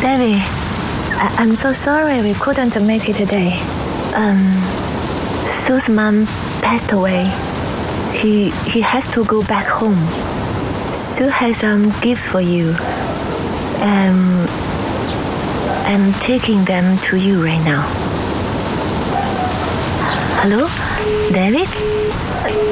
David, I'm so sorry we couldn't make it today. Sue's mom passed away. He has to go back home. Sue has some gifts for you. I'm taking them to you right now. Hello, David?